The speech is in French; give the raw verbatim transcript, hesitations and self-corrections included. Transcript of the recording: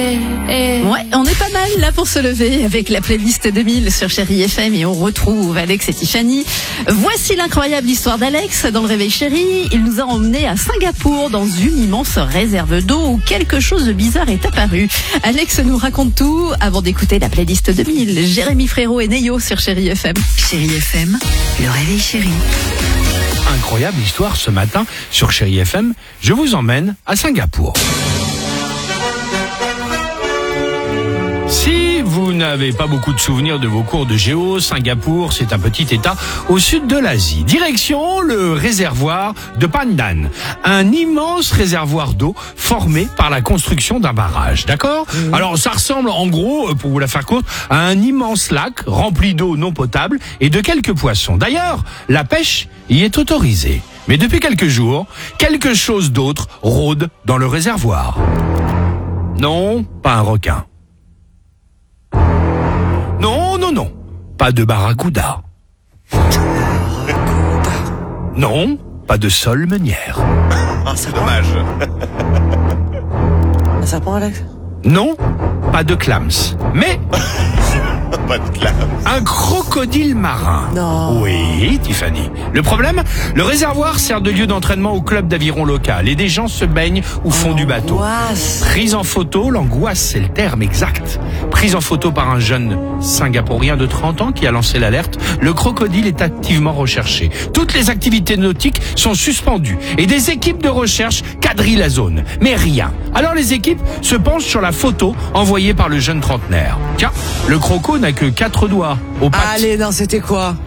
Ouais, on est pas mal là pour se lever avec la playlist deux mille sur Chérie F M et on retrouve Alex et Tiffany. Voici l'incroyable histoire d'Alex dans le Réveil Chérie. Il nous a emmenés à Singapour dans une immense réserve d'eau où quelque chose de bizarre est apparu. Alex nous raconte tout avant d'écouter la playlist deux mille. Jérémy Frérot et Neyo sur Chérie F M. Chérie F M, le Réveil Chérie. Incroyable histoire ce matin sur Chérie F M. Je vous emmène à Singapour. Si vous n'avez pas beaucoup de souvenirs de vos cours de géo, Singapour, c'est un petit état au sud de l'Asie. Direction le réservoir de Pandan, un immense réservoir d'eau formé par la construction d'un barrage, d'accord ? Mmh. Alors ça ressemble en gros, pour vous la faire courte, à un immense lac rempli d'eau non potable et de quelques poissons. D'ailleurs, la pêche y est autorisée. Mais depuis quelques jours, quelque chose d'autre rôde dans le réservoir. Non, pas un requin. Non, non, non, pas de barracuda. Non, pas de sole meunière. Ah, c'est dommage. Un serpent, Alex ? Non, pas de clams. Mais Pas de classe. un crocodile marin. Non. Oui, Tiffany. Le problème, le réservoir sert de lieu d'entraînement au club d'aviron local et des gens se baignent ou font du bateau. L'angoisse. Prise en photo, l'angoisse, c'est le terme exact. Prise en photo par un jeune Singapourien de trente ans qui a lancé l'alerte, le crocodile est activement recherché. Toutes les activités nautiques sont suspendues et des équipes de recherche quadrillent la zone. Mais rien. Alors les équipes se penchent sur la photo envoyée par le jeune trentenaire. Tiens, le croco n'a que quatre doigts aux pattes. Allez, non, c'était quoi ?